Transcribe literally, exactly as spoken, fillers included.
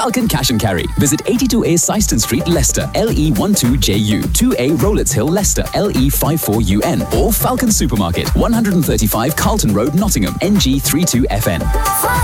Falcon Cash and Carry. Visit eighty-two A Syston Street, Leicester, L E twelve J U, two A Rowletts Hill, Leicester, L E fifty-four U N, or Falcon Supermarket, one thirty-five Carlton Road, Nottingham, N G thirty-two F N.